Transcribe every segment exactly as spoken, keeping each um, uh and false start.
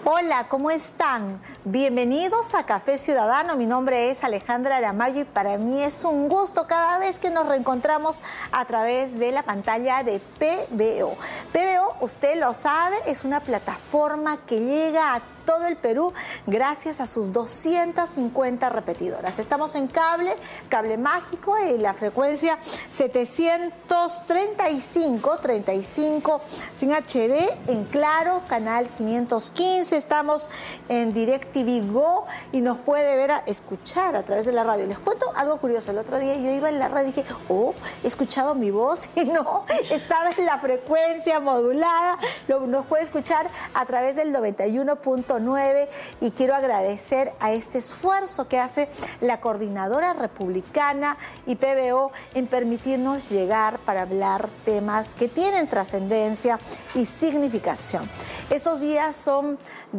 Hola, ¿cómo están? Bienvenidos a Café Ciudadano. Mi nombre es Alejandra Aramayo y para mí es un gusto cada vez que nos reencontramos a través de la pantalla de P B O. P B O, usted lo sabe, es una plataforma que llega a todo el Perú gracias a sus doscientas cincuenta repetidoras. Estamos en cable, cable mágico, en la frecuencia setecientos treinta y cinco, treinta y cinco sin H D, en Claro, canal quinientos quince. Estamos en DirecTV Go y nos puede ver, a, escuchar a través de la radio. Les cuento algo curioso. El otro día yo iba en la radio y dije, oh, he escuchado mi voz y no, estaba en la frecuencia modulada. Lo, nos puede escuchar a través del noventa y uno punto nueve y quiero agradecer a este esfuerzo que hace la Coordinadora Republicana y P B O en permitirnos llegar para hablar temas que tienen trascendencia y significación. Estos días son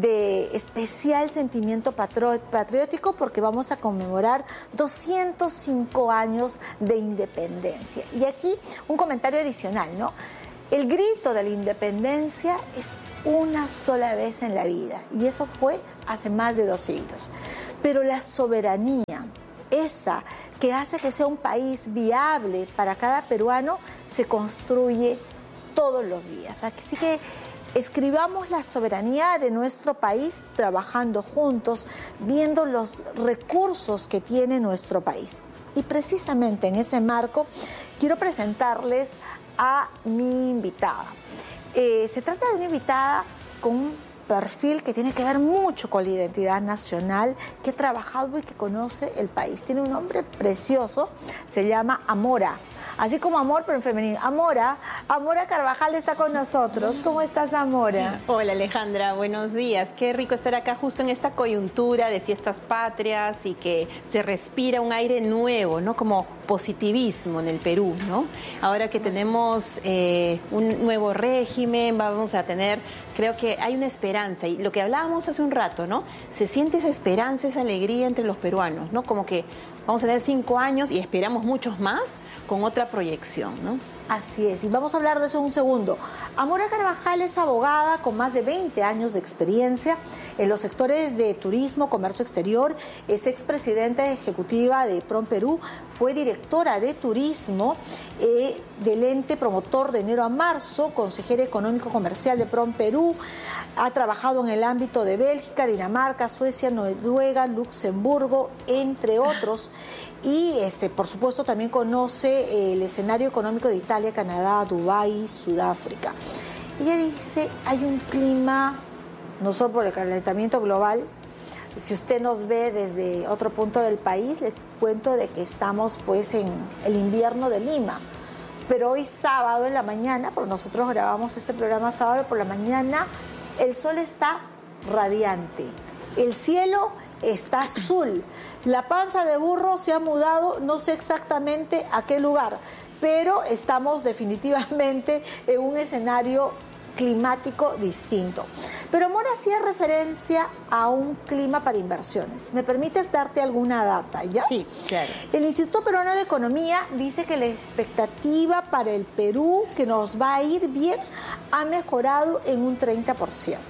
de especial sentimiento patriótico porque vamos a conmemorar doscientos cinco años de independencia. Y aquí un comentario adicional, ¿no? El grito de la independencia es una sola vez en la vida y eso fue hace más de dos siglos. Pero la soberanía, esa que hace que sea un país viable para cada peruano, se construye todos los días. Así que escribamos la soberanía de nuestro país trabajando juntos, viendo los recursos que tiene nuestro país. Y precisamente en ese marco quiero presentarles a mi invitada. Eh, se trata de una invitada con un perfil que tiene que ver mucho con la identidad nacional, que ha trabajado y que conoce el país. Tiene un nombre precioso, se llama Amora. Así como amor, pero en femenino. Amora, Amora Carvajal está con nosotros. ¿Cómo estás, Amora? Hola, Alejandra, buenos días. Qué rico estar acá justo en esta coyuntura de fiestas patrias y que se respira un aire nuevo, ¿no? Como positivismo en el Perú, ¿no? Ahora que tenemos eh, un nuevo régimen, vamos a tener, creo que hay una esperanza. Y lo que hablábamos hace un rato, ¿no? Se siente esa esperanza, esa alegría entre los peruanos, ¿no? Como que vamos a tener cinco años y esperamos muchos más con otra proyección, ¿no? Así es, y vamos a hablar de eso en un segundo. Amora Carvajal es abogada con más de veinte años de experiencia en los sectores de turismo, comercio exterior, es expresidenta ejecutiva de PROMPERÚ, fue directora de turismo eh, del ente promotor de enero a marzo, consejera económico comercial de PROMPERÚ, ha trabajado en el ámbito de Bélgica, Dinamarca, Suecia, Noruega, Luxemburgo, entre otros. Y, este, por supuesto, también conoce el escenario económico de Italia, Canadá, Dubái, Sudáfrica. Ella dice, hay un clima, no solo por el calentamiento global, si usted nos ve desde otro punto del país, le cuento de que estamos pues en el invierno de Lima. Pero hoy sábado en la mañana, porque nosotros grabamos este programa sábado por la mañana, el sol está radiante, el cielo está azul, la panza de burro se ha mudado, no sé exactamente a qué lugar, pero estamos definitivamente en un escenario climático distinto. Pero Amora hacía referencia a un clima para inversiones. ¿Me permites darte alguna data, ya? Sí, claro. El Instituto Peruano de Economía dice que la expectativa para el Perú, que nos va a ir bien, ha mejorado en un treinta por ciento.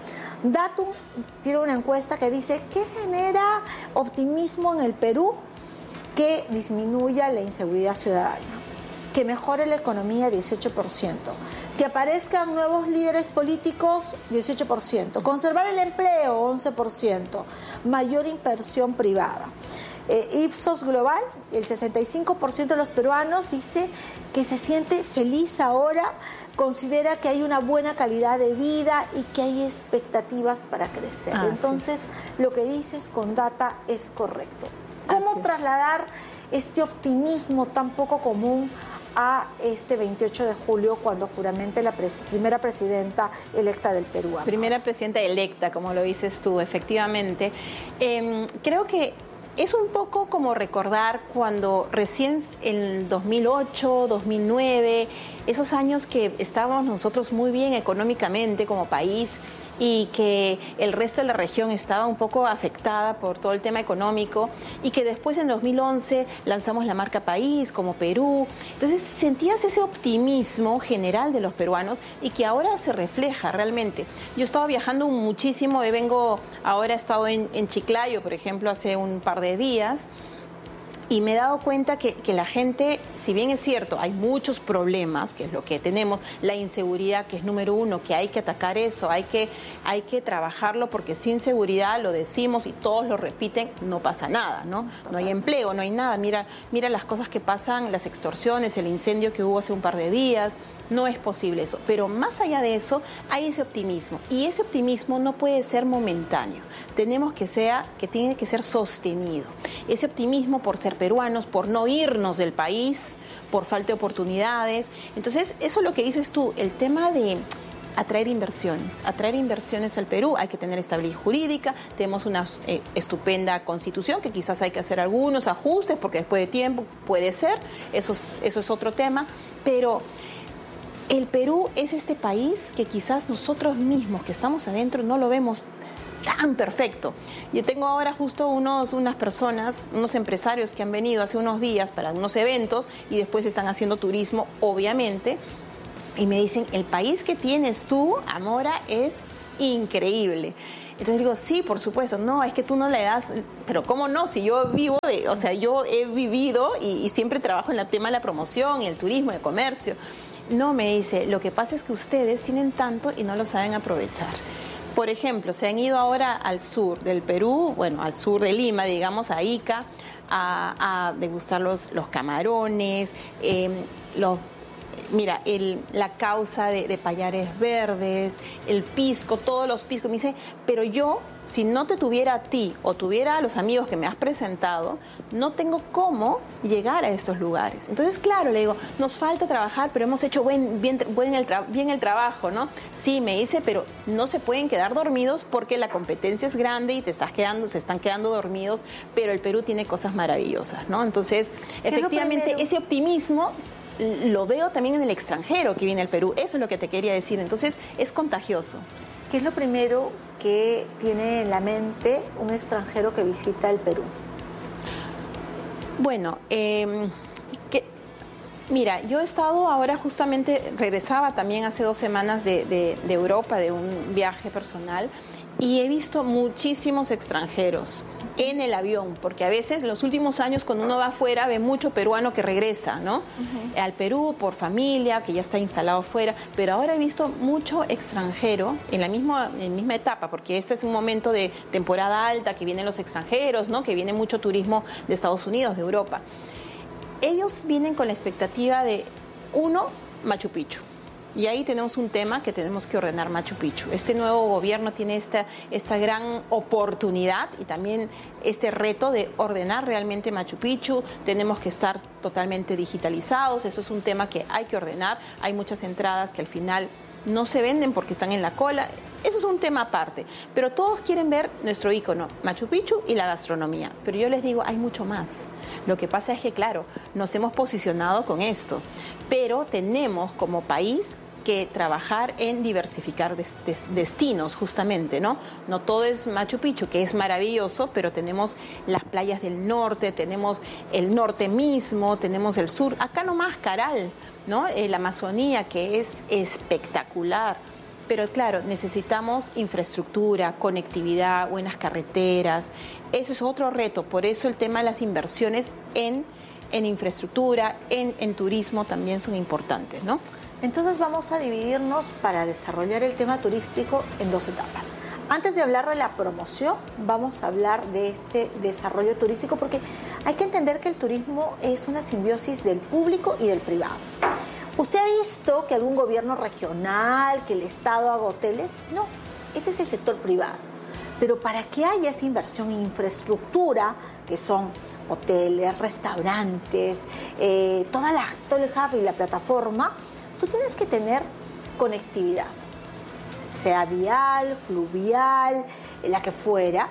Datum tiene una encuesta que dice que genera optimismo en el Perú, que disminuya la inseguridad ciudadana, que mejore la economía dieciocho por ciento, que aparezcan nuevos líderes políticos dieciocho por ciento, conservar el empleo once por ciento, mayor inversión privada. Eh, Ipsos Global, el sesenta y cinco por ciento de los peruanos dice que se siente feliz ahora, considera que hay una buena calidad de vida y que hay expectativas para crecer. Ah, Entonces, sí. Lo que dices con data es correcto. ¿Cómo Así trasladar es. este optimismo tan poco común a este veintiocho de julio, cuando juramente la pres primera presidenta electa del Perú? Primera presidenta electa, como lo dices tú, efectivamente. Eh, creo que es un poco como recordar cuando recién en dos mil ocho, dos mil nueve, esos años que estábamos nosotros muy bien económicamente como país y que el resto de la región estaba un poco afectada por todo el tema económico y que después en dos mil once lanzamos la marca País como Perú. Entonces sentías ese optimismo general de los peruanos y que ahora se refleja realmente. Yo he estado viajando muchísimo, vengo, ahora he estado en, en Chiclayo, por ejemplo, hace un par de días. Y me he dado cuenta que, que la gente, si bien es cierto, hay muchos problemas, que es lo que tenemos, la inseguridad, que es número uno, que hay que atacar eso, hay que, hay que trabajarlo, porque sin seguridad, lo decimos y todos lo repiten, no pasa nada, ¿no? No hay empleo, no hay nada. Mira, mira las cosas que pasan, las extorsiones, el incendio que hubo hace un par de días. No es posible eso, pero más allá de eso hay ese optimismo y ese optimismo no puede ser momentáneo, tenemos que sea, que tiene que ser sostenido, ese optimismo por ser peruanos, por no irnos del país, por falta de oportunidades. Entonces eso es lo que dices tú, el tema de atraer inversiones, atraer inversiones al Perú, hay que tener estabilidad jurídica, tenemos una eh, estupenda constitución que quizás hay que hacer algunos ajustes porque después de tiempo puede ser, eso es, eso es otro tema, pero el Perú es este país que quizás nosotros mismos que estamos adentro no lo vemos tan perfecto. Yo tengo ahora justo unos, unas personas, unos empresarios que han venido hace unos días para unos eventos y después están haciendo turismo, obviamente, y me dicen, el país que tienes tú, Amora, es increíble. Entonces digo, sí, por supuesto, no, es que tú no le das, pero ¿cómo no? Si yo vivo, de, o sea, yo he vivido y, y siempre trabajo en el tema de la promoción y el turismo, el comercio. No, me dice, lo que pasa es que ustedes tienen tanto y no lo saben aprovechar. Por ejemplo, se han ido ahora al sur del Perú, bueno, al sur de Lima, digamos, a Ica, a, a degustar los, los camarones, eh, los... Mira, el, la causa de, de payares verdes, el pisco, todos los piscos. Me dice, pero yo, si no te tuviera a ti o tuviera a los amigos que me has presentado, no tengo cómo llegar a estos lugares. Entonces, claro, le digo, nos falta trabajar, pero hemos hecho buen, bien, buen el tra- bien el trabajo, ¿no? Sí, me dice, pero no se pueden quedar dormidos porque la competencia es grande y te estás quedando, se están quedando dormidos, pero el Perú tiene cosas maravillosas, ¿no? Entonces, efectivamente, ese optimismo lo veo también en el extranjero que viene al Perú. Eso es lo que te quería decir. Entonces, es contagioso. ¿Qué es lo primero que tiene en la mente un extranjero que visita el Perú? Bueno, eh, que, mira, yo he estado ahora justamente, regresaba también hace dos semanas de, de, de Europa, de un viaje personal, y he visto muchísimos extranjeros en el avión, porque a veces en los últimos años cuando uno va afuera ve mucho peruano que regresa, ¿no? Uh-huh. Al Perú por familia, que ya está instalado afuera, pero ahora he visto mucho extranjero en la misma, en la misma etapa, porque este es un momento de temporada alta, que vienen los extranjeros, ¿no? Que viene mucho turismo de Estados Unidos, de Europa. Ellos vienen con la expectativa de, uno, Machu Picchu. Y ahí tenemos un tema que tenemos que ordenar Machu Picchu. Este nuevo gobierno tiene esta, esta gran oportunidad y también este reto de ordenar realmente Machu Picchu. Tenemos que estar totalmente digitalizados. Eso es un tema que hay que ordenar. Hay muchas entradas que al final no se venden porque están en la cola. Eso es un tema aparte. Pero todos quieren ver nuestro ícono, Machu Picchu y la gastronomía. Pero yo les digo, hay mucho más. Lo que pasa es que, claro, nos hemos posicionado con esto. Pero tenemos como país que trabajar en diversificar des, des, destinos, justamente, ¿no? No todo es Machu Picchu, que es maravilloso, pero tenemos las playas del norte, tenemos el norte mismo, tenemos el sur, acá nomás Caral, ¿no? Eh, la Amazonía, que es espectacular. Pero claro, necesitamos infraestructura, conectividad, buenas carreteras. Eso es otro reto, por eso el tema de las inversiones en, en infraestructura, en, en turismo también son importantes, ¿no? Entonces vamos a dividirnos para desarrollar el tema turístico en dos etapas. Antes de hablar de la promoción, vamos a hablar de este desarrollo turístico, porque hay que entender que el turismo es una simbiosis del público y del privado. ¿Usted ha visto que algún gobierno regional, que el Estado haga hoteles? No, ese es el sector privado. Pero para que haya esa inversión en infraestructura, que son hoteles, restaurantes, eh, toda la, todo el hub y la plataforma, tú tienes que tener conectividad, sea vial, fluvial, la que fuera,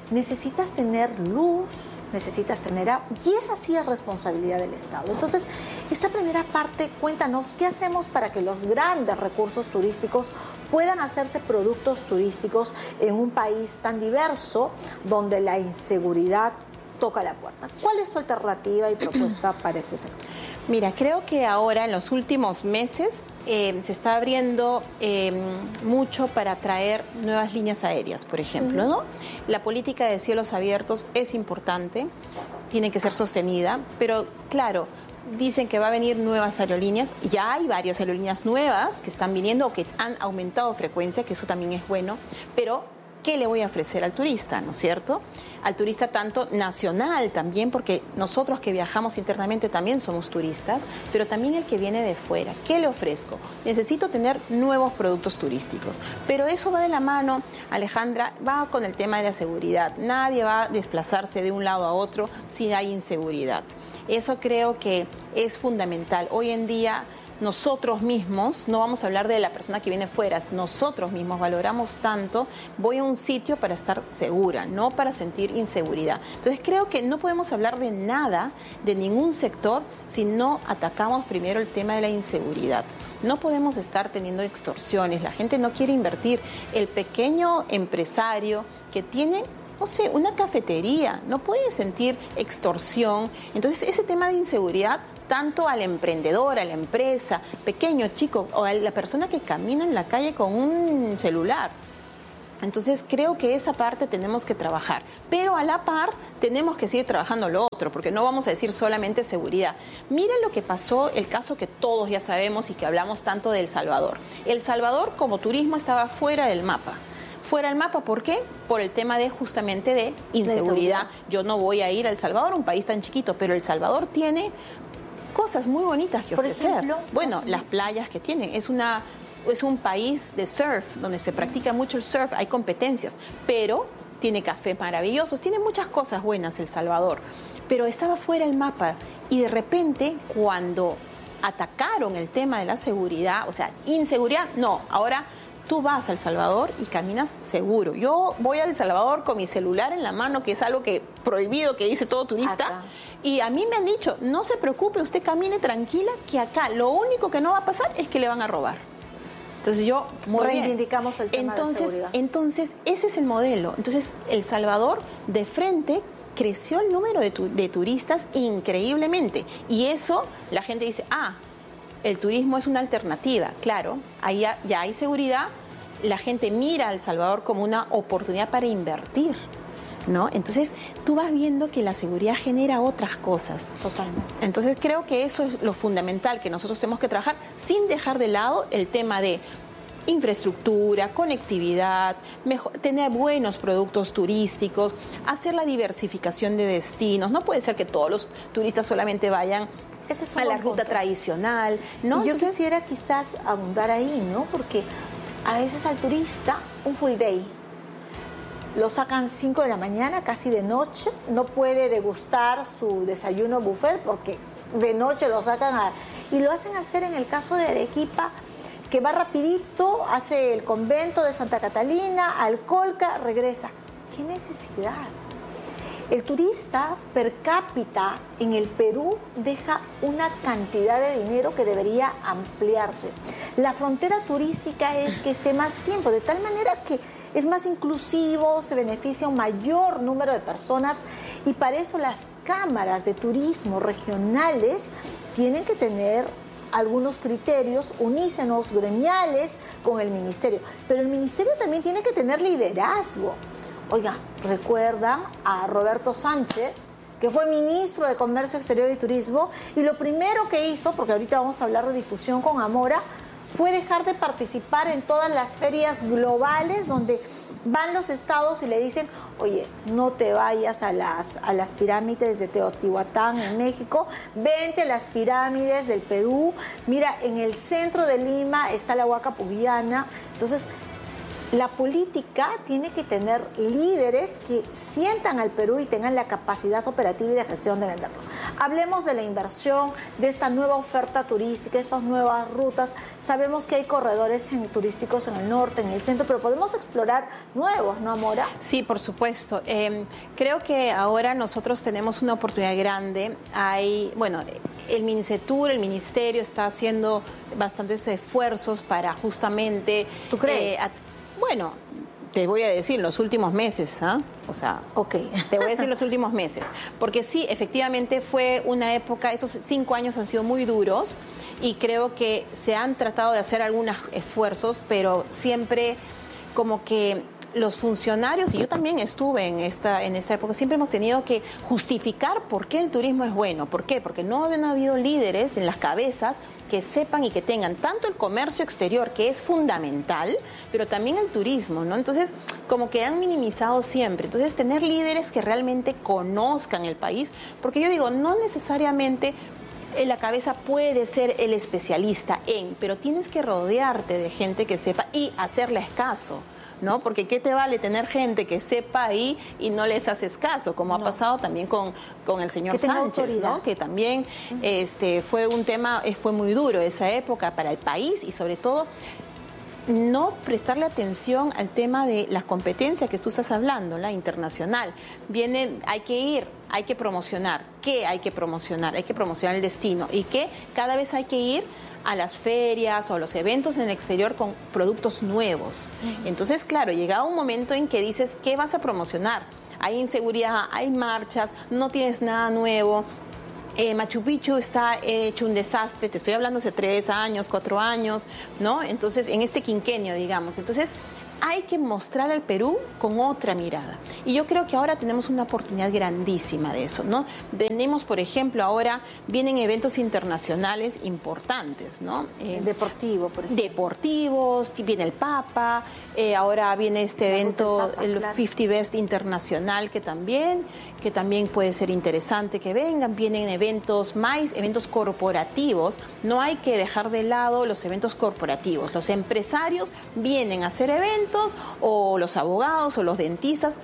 necesitas tener luz, necesitas tener agua, y esa sí es responsabilidad del Estado. Entonces, esta primera parte, cuéntanos, ¿qué hacemos para que los grandes recursos turísticos puedan hacerse productos turísticos en un país tan diverso, donde la inseguridad toca la puerta? ¿Cuál es tu alternativa y propuesta para este sector? Mira, creo que ahora en los últimos meses eh, se está abriendo eh, mucho para atraer nuevas líneas aéreas, por ejemplo, ¿no? La política de cielos abiertos es importante, tiene que ser sostenida, pero claro, dicen que va a venir nuevas aerolíneas, ya hay varias aerolíneas nuevas que están viniendo o que han aumentado frecuencia, que eso también es bueno, pero ¿qué le voy a ofrecer al turista, no es cierto? Al turista tanto nacional también, porque nosotros que viajamos internamente también somos turistas, pero también el que viene de fuera. ¿Qué le ofrezco? Necesito tener nuevos productos turísticos, pero eso va de la mano, Alejandra, va con el tema de la seguridad. Nadie va a desplazarse de un lado a otro si hay inseguridad. Eso creo que es fundamental. Hoy en día nosotros mismos, no vamos a hablar de la persona que viene fuera, nosotros mismos valoramos tanto, voy a un sitio para estar segura, no para sentir inseguridad. Entonces creo que no podemos hablar de nada, de ningún sector, si no atacamos primero el tema de la inseguridad. No podemos estar teniendo extorsiones, la gente no quiere invertir. El pequeño empresario que tiene, no sé, una cafetería, no puede sentir extorsión. Entonces ese tema de inseguridad, tanto al emprendedor, a la empresa, pequeño, chico, o a la persona que camina en la calle con un celular. Entonces creo que esa parte tenemos que trabajar, pero a la par tenemos que seguir trabajando lo otro, porque no vamos a decir solamente seguridad. Miren lo que pasó, el caso que todos ya sabemos y que hablamos tanto de El Salvador. El Salvador como turismo estaba fuera del mapa. Fuera del mapa, ¿por qué? Por el tema de justamente de inseguridad. Yo no voy a ir a El Salvador, un país tan chiquito, pero El Salvador tiene cosas muy bonitas que ofrecer. Por ejemplo, bueno, las playas que tienen. Es una es un país de surf, donde se practica mucho el surf, hay competencias, pero tiene cafés maravillosos, tiene muchas cosas buenas El Salvador, pero estaba fuera del mapa y de repente cuando atacaron el tema de la seguridad, o sea, inseguridad, no, ahora tú vas a El Salvador y caminas seguro. Yo voy a El Salvador con mi celular en la mano, que es algo que prohibido, que dice todo turista. Acá. Y a mí me han dicho, no se preocupe, usted camine tranquila, que acá lo único que no va a pasar es que le van a robar. Entonces yo muy reivindicamos bien. el tema entonces, de seguridad. Entonces, ese es el modelo. Entonces, El Salvador, de frente, creció el número de, tu, de turistas increíblemente. Y eso, la gente dice, ah, el turismo es una alternativa. Claro, ahí ya, ya hay seguridad, la gente mira a El Salvador como una oportunidad para invertir, ¿no? Entonces, tú vas viendo que la seguridad genera otras cosas. Totalmente. Entonces, creo que eso es lo fundamental, que nosotros tenemos que trabajar sin dejar de lado el tema de infraestructura, conectividad, mejor, tener buenos productos turísticos, hacer la diversificación de destinos. No puede ser que todos los turistas solamente vayan Ese es a la ruta punto. tradicional, ¿no? Y yo Entonces, quisiera quizás abundar ahí, ¿no? Porque a veces al turista un full day lo sacan cinco de la mañana, casi de noche, no puede degustar su desayuno buffet porque de noche lo sacan a, y lo hacen hacer en el caso de Arequipa, que va rapidito, hace el convento de Santa Catalina, Alcolca, regresa. ¿Qué necesidad? El turista per cápita en el Perú deja una cantidad de dinero que debería ampliarse. La frontera turística es que esté más tiempo, de tal manera que es más inclusivo, se beneficia un mayor número de personas y para eso las cámaras de turismo regionales tienen que tener algunos criterios unísonos, gremiales con el ministerio. Pero el ministerio también tiene que tener liderazgo. Oiga, ¿recuerdan a Roberto Sánchez, que fue ministro de Comercio Exterior y Turismo? Y lo primero que hizo, porque ahorita vamos a hablar de difusión con Amora, fue dejar de participar en todas las ferias globales donde van los estados y le dicen, oye, no te vayas a las, a las pirámides de Teotihuacán en México, vente a las pirámides del Perú, mira, en el centro de Lima está la Huaca Pugliana. Entonces, La política tiene que tener líderes que sientan al Perú y tengan la capacidad operativa y de gestión de venderlo. Hablemos de la inversión, de esta nueva oferta turística, estas nuevas rutas. Sabemos que hay corredores en, turísticos en el norte, en el centro, pero podemos explorar nuevos, ¿no, Amora? Sí, por supuesto. Eh, creo que ahora nosotros tenemos una oportunidad grande. Hay, bueno, el Minicetur, el Ministerio está haciendo bastantes esfuerzos para justamente... ¿Tú crees? Eh, a, Bueno, te voy a decir los últimos meses, ¿ah? ¿eh? O sea, okay. te voy a decir los últimos meses. Porque sí, efectivamente fue una época, esos cinco años han sido muy duros y creo que se han tratado de hacer algunos esfuerzos, pero siempre como que los funcionarios, y yo también estuve en esta, en esta época, siempre hemos tenido que justificar por qué el turismo es bueno. ¿Por qué? Porque no habían habido líderes en las cabezas que sepan y que tengan tanto el comercio exterior, que es fundamental, pero también el turismo, ¿no? Entonces, como que han minimizado siempre. Entonces, tener líderes que realmente conozcan el país, porque yo digo, no necesariamente en la cabeza puede ser el especialista en, pero tienes que rodearte de gente que sepa y hacerles caso, ¿no? Porque ¿qué te vale tener gente que sepa ahí y no les haces caso? Como no. ha pasado también con, con el señor Sánchez, ¿no? Que también uh-huh. este, fue un tema, fue muy duro esa época para el país y sobre todo no prestarle atención al tema de las competencias que tú estás hablando, la internacional. Viene, hay que ir, hay que promocionar. ¿Qué hay que promocionar? Hay que promocionar el destino y que cada vez hay que ir a las ferias o a los eventos en el exterior con productos nuevos. Uh-huh. Entonces, claro, llega un momento en que dices, ¿qué vas a promocionar? Hay inseguridad, hay marchas, no tienes nada nuevo. Eh, Machu Picchu está hecho un desastre, te estoy hablando hace tres años, cuatro años, ¿no? Entonces, en este quinquenio, digamos. Entonces, hay que mostrar al Perú con otra mirada. Y yo creo que ahora tenemos una oportunidad grandísima de eso, ¿no? Venimos, por ejemplo, ahora vienen eventos internacionales importantes, ¿no? Eh, Deportivo, por ejemplo. Deportivos, viene el Papa, eh, ahora viene este la evento, Papa, el claro. cincuenta Best Internacional, que también, que también puede ser interesante que vengan. Vienen eventos más, eventos corporativos. No hay que dejar de lado los eventos corporativos. Los empresarios vienen a hacer eventos, o los abogados o los dentistas,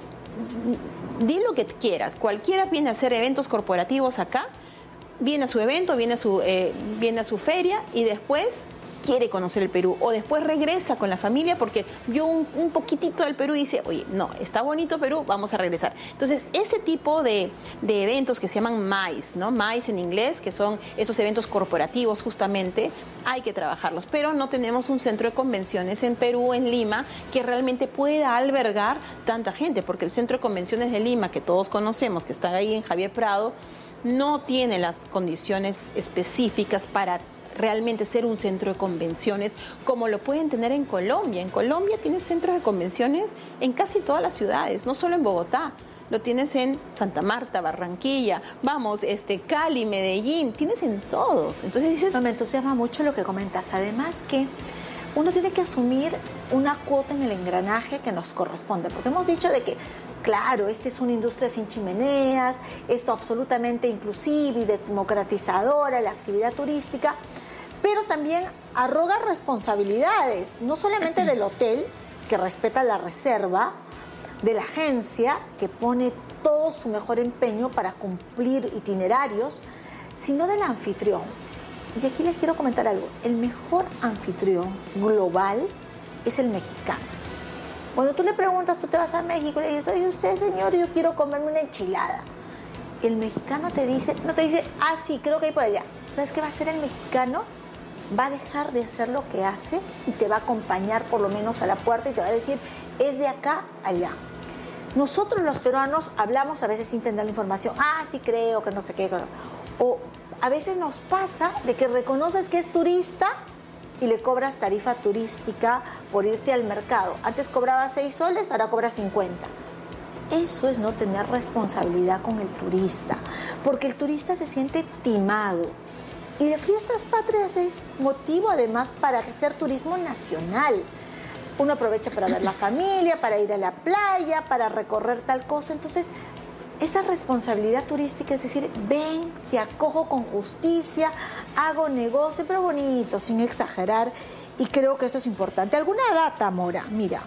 di lo que quieras, cualquiera viene a hacer eventos corporativos acá, viene a su evento, viene a su, eh, viene a su feria y después quiere conocer el Perú o después regresa con la familia porque vio un, un poquitito del Perú y dice, oye, no, está bonito Perú, vamos a regresar. Entonces, ese tipo de, de eventos que se llaman M A I C, ¿no? M A I C en inglés, que son esos eventos corporativos justamente, hay que trabajarlos, pero no tenemos un centro de convenciones en Perú, en Lima, que realmente pueda albergar tanta gente, porque el centro de convenciones de Lima, que todos conocemos, que está ahí en Javier Prado, no tiene las condiciones específicas para realmente ser un centro de convenciones como lo pueden tener en Colombia. En Colombia tienes centros de convenciones en casi todas las ciudades, no solo en Bogotá. Lo tienes en Santa Marta, Barranquilla, vamos, este Cali, Medellín, tienes en todos. Entonces dices... No, me entusiasma mucho lo que comentas. Además que uno tiene que asumir una cuota en el engranaje que nos corresponde, porque hemos dicho de que claro, esta es una industria sin chimeneas, esto absolutamente inclusiva y democratizadora, la actividad turística, pero también arroga responsabilidades, no solamente del hotel, que respeta la reserva, de la agencia, que pone todo su mejor empeño para cumplir itinerarios, sino del anfitrión. Y aquí les quiero comentar algo, el mejor anfitrión global es el mexicano. Cuando tú le preguntas, tú te vas a México y le dices, oye, usted, señor, yo quiero comerme una enchilada. El mexicano te dice, no te dice, ah, sí, creo que hay por allá. ¿Sabes qué va a hacer el mexicano? Va a dejar de hacer lo que hace y te va a acompañar por lo menos a la puerta y te va a decir, es de acá a allá. Nosotros los peruanos hablamos a veces sin tener la información, ah, sí creo que no sé qué. O a veces nos pasa de que reconoces que es turista y le cobras tarifa turística por irte al mercado. Antes cobrabas seis soles, ahora cobras cincuenta. Eso es no tener responsabilidad con el turista, porque el turista se siente timado. Y de Fiestas Patrias es motivo además para hacer turismo nacional. Uno aprovecha para ver la familia, para ir a la playa, para recorrer tal cosa. Entonces, esa responsabilidad turística, es decir, ven, te acojo con justicia, hago negocio, pero bonito, sin exagerar, y creo que eso es importante. ¿Alguna data, Mora? Mira,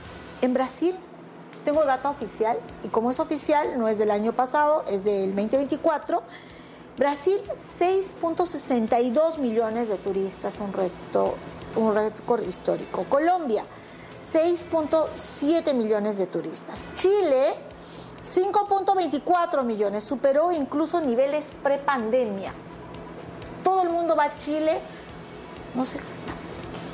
En Brasil, tengo data oficial, y como es oficial, no es del año pasado, es del veinte veinticuatro, Brasil, seis punto sesenta y dos millones de turistas, un reto, un récord histórico. Colombia, seis punto siete millones de turistas. Chile, cinco punto veinticuatro millones, superó incluso niveles prepandemia. Todo el mundo va a Chile, no sé exactamente.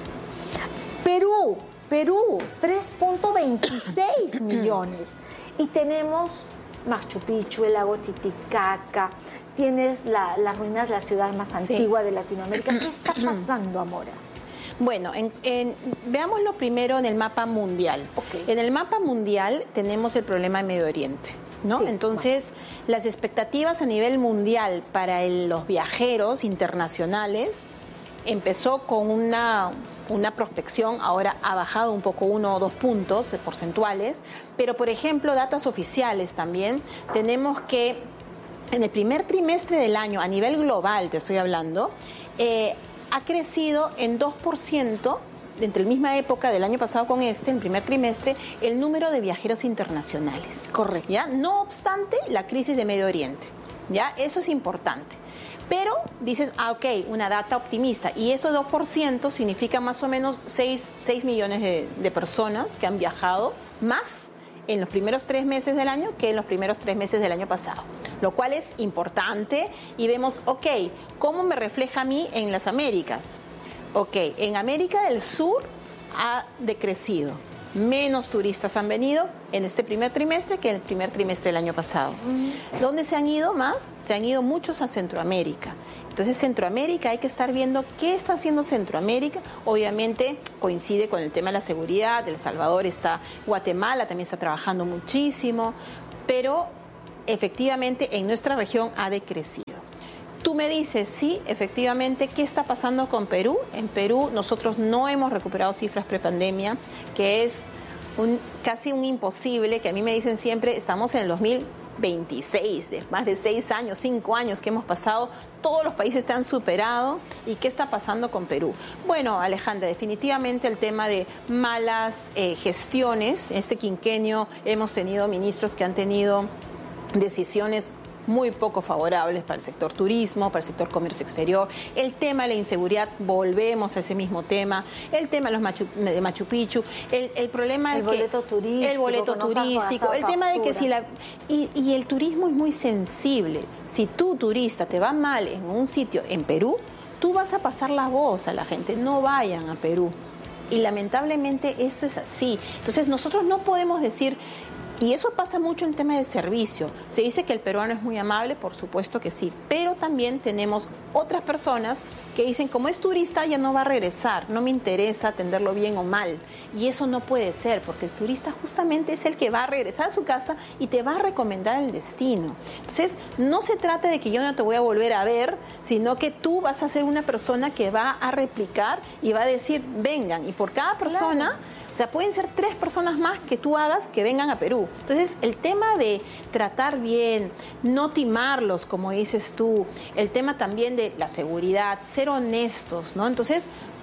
Perú, Perú, tres punto veintiséis millones. Y tenemos Machu Picchu, el lago Titicaca, tienes la, las ruinas de la ciudad más antigua sí. de Latinoamérica. ¿Qué está pasando, Amora? Bueno, en, en, veámoslo primero en el mapa mundial. Okay. En el mapa mundial tenemos el problema de Medio Oriente, ¿no? Sí, Entonces, bueno. las expectativas a nivel mundial para el, los viajeros internacionales empezó con una, una prospección, ahora ha bajado un poco uno o dos puntos porcentuales, pero por ejemplo, datos oficiales también, tenemos que en el primer trimestre del año, a nivel global te estoy hablando, eh, ha crecido en dos por ciento, entre la misma época del año pasado con este, en el primer trimestre, el número de viajeros internacionales. Correcto. ¿Ya? No obstante, la crisis de Medio Oriente. ¿Ya? Eso es importante. Pero dices, ah, ok, una data optimista. Y eso dos por ciento significa más o menos seis millones de, de personas que han viajado más en los primeros tres meses del año que en los primeros tres meses del año pasado, lo cual es importante y vemos, ok, ¿cómo me refleja a mí en las Américas? Ok, en América del Sur ha decrecido, menos turistas han venido en este primer trimestre que en el primer trimestre del año pasado. Mm. ¿Dónde se han ido más? Se han ido muchos a Centroamérica. Entonces, Centroamérica, hay que estar viendo qué está haciendo Centroamérica. Obviamente coincide con el tema de la seguridad. El Salvador está, Guatemala también está trabajando muchísimo, pero efectivamente en nuestra región ha decrecido. Tú me dices, sí, efectivamente, ¿qué está pasando con Perú? En Perú nosotros no hemos recuperado cifras prepandemia, que es un, casi un imposible, que a mí me dicen siempre, estamos en el dos mil veintiséis, de más de seis años, cinco años que hemos pasado, todos los países te han superado. ¿Y qué está pasando con Perú? Bueno, Alejandra, definitivamente el tema de malas eh, gestiones. En este quinquenio hemos tenido ministros que han tenido decisiones muy poco favorables para el sector turismo, para el sector comercio exterior. El tema de la inseguridad, volvemos a ese mismo tema. El tema de los Machu, de Machu Picchu. El, el problema el es boleto que turístico, el boleto turístico, el tema de que si la y, y el turismo es muy sensible. Si tú turista te va mal en un sitio en Perú, tú vas a pasar la voz a la gente. No vayan a Perú. Y lamentablemente eso es así. Entonces nosotros no podemos decir. Y eso pasa mucho en tema de servicio. Se dice que el peruano es muy amable, por supuesto que sí, pero también tenemos otras personas que dicen, como es turista, ya no va a regresar, no me interesa atenderlo bien o mal. Y eso no puede ser, porque el turista justamente es el que va a regresar a su casa y te va a recomendar el destino. Entonces, no se trata de que yo no te voy a volver a ver, sino que tú vas a ser una persona que va a replicar y va a decir, vengan. Y por cada persona... Claro. O sea, pueden ser tres personas más que tú hagas que vengan a Perú. Entonces, el tema de tratar bien, no timarlos, como dices tú, el tema también de la seguridad, ser honestos, ¿no? Entonces,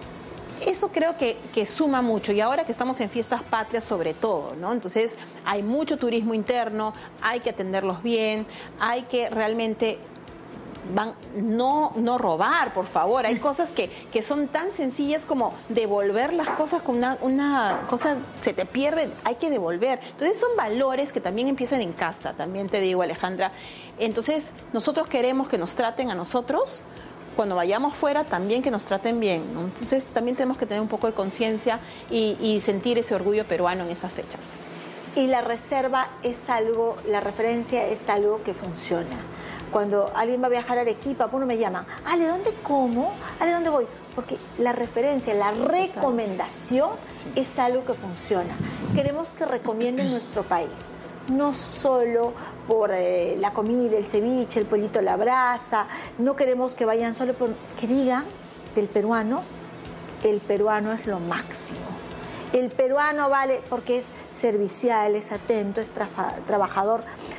eso creo que, que suma mucho. Y ahora que estamos en fiestas patrias, sobre todo, ¿no? Entonces, hay mucho turismo interno, hay que atenderlos bien, hay que realmente... Van, no, no robar, por favor. Hay cosas que, que son tan sencillas como devolver las cosas con una, una cosa, se te pierde, hay que devolver. Entonces son valores que también empiezan en casa, también te digo, Alejandra. Entonces nosotros queremos que nos traten a nosotros, cuando vayamos fuera también que nos traten bien, ¿no? Entonces también tenemos que tener un poco de conciencia y, y sentir ese orgullo peruano en esas fechas. Y la reserva es algo, la referencia es algo que funciona. Cuando alguien va a viajar a Arequipa, uno me llama, Ale, ¿dónde como? Ale, ¿dónde voy? Porque la referencia, la recomendación sí. es algo que funciona. Queremos que recomienden nuestro país, no solo por eh, la comida, el ceviche, el pollito a la brasa, no queremos que vayan solo por... que digan del peruano, el peruano es lo máximo. El peruano vale porque es servicial, es atento, es trafa, trabajador.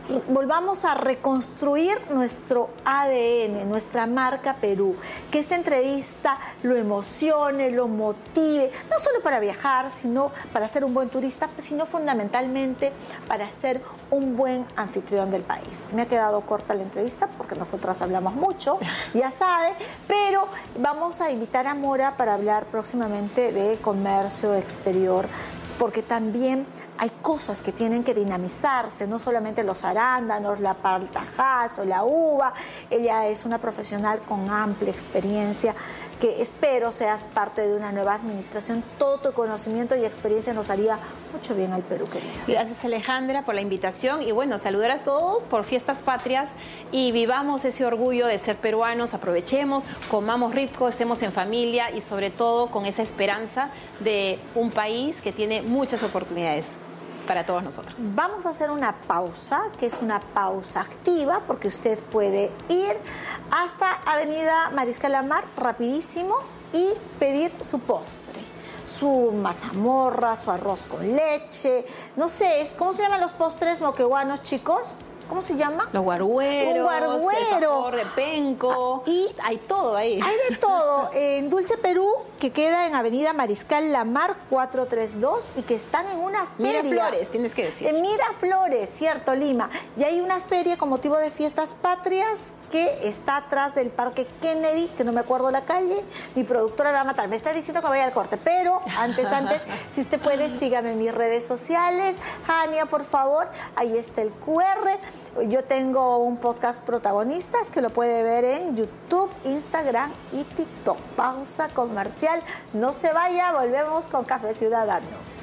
volvamos a reconstruir nuestro A D N, nuestra marca Perú, que esta entrevista lo emocione, lo motive, no solo para viajar, sino para ser un buen turista, sino fundamentalmente para ser un buen anfitrión del país. Me ha quedado corta la entrevista porque nosotras hablamos mucho, ya sabe, pero vamos a invitar a Mora para hablar próximamente de comercio exterior, porque también hay cosas que tienen que dinamizarse, no solamente los arándanos, la paltajazo, la uva. Ella es una profesional con amplia experiencia, que espero seas parte de una nueva administración. Todo tu conocimiento y experiencia nos haría mucho bien al Perú, querida. Gracias, Alejandra, por la invitación. Y bueno, saludar a todos por Fiestas Patrias y vivamos ese orgullo de ser peruanos, aprovechemos, comamos rico, estemos en familia y sobre todo con esa esperanza de un país que tiene muchas oportunidades para todos nosotros. Vamos a hacer una pausa, que es una pausa activa, porque usted puede ir hasta Avenida Mariscal Amar rapidísimo y pedir su postre, su mazamorra, su arroz con leche, no sé, ¿cómo se llaman los postres moqueguanos, chicos? ¿Cómo se llama? Los guargueros, un guarguero. El de penco, ah, y hay todo ahí. Hay de todo. En Dulce Perú, que queda en Avenida Mariscal Lamar cuatrocientos treinta y dos y que están en una feria. Miraflores, tienes que decir. En Miraflores, cierto, Lima. Y hay una feria con motivo de Fiestas Patrias que está atrás del Parque Kennedy, que no me acuerdo la calle. Mi productora me va a matar. Me está diciendo que vaya al corte, pero antes, antes, si usted puede, sígame en mis redes sociales. Jania, por favor, ahí está el cu erre. Yo tengo un podcast Protagonistas que lo puede ver en YouTube, Instagram y TikTok. Pausa comercial. No se vaya, volvemos con Café Ciudadano.